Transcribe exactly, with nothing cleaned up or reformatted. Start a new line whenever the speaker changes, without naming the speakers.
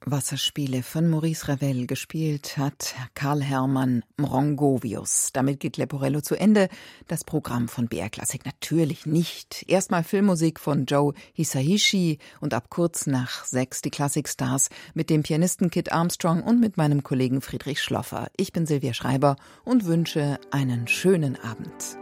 Wasserspiele von Maurice Ravel, gespielt hat Karl Hermann Mrongovius. Damit geht Leporello zu Ende. Das Programm von B R Klassik natürlich nicht. Erstmal Filmmusik von Joe Hisaishi und ab kurz nach sechs die Klassikstars mit dem Pianisten Kit Armstrong und mit meinem Kollegen Friedrich Schloffer. Ich bin Silvia Schreiber und wünsche einen schönen Abend.